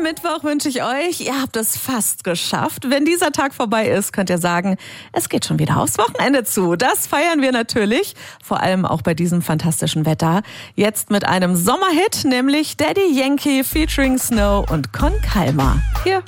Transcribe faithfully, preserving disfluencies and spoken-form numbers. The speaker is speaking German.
Mittwoch wünsche ich euch. Ihr habt es fast geschafft. Wenn dieser Tag vorbei ist, könnt ihr sagen, es geht schon wieder aufs Wochenende zu. Das feiern wir natürlich, vor allem auch bei diesem fantastischen Wetter. Jetzt mit einem Sommerhit, nämlich Daddy Yankee featuring Snow und Con Calma. Hier